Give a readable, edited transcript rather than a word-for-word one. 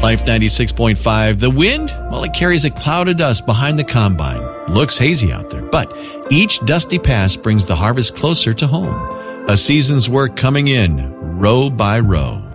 Life 96.5. The wind, well, it carries a cloud of dust behind the combine. Looks hazy out there, but each dusty pass brings the harvest closer to home. A season's work coming in, row by row.